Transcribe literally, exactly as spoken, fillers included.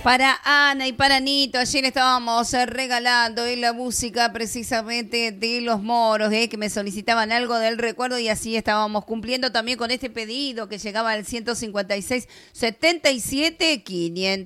Para Ana y para Nito, ayer estábamos eh, regalando eh, la música precisamente de Los Moros, eh, que me solicitaban algo del recuerdo y así estábamos cumpliendo también con este pedido que llegaba al ciento cincuenta y seis setenta y siete quinientos.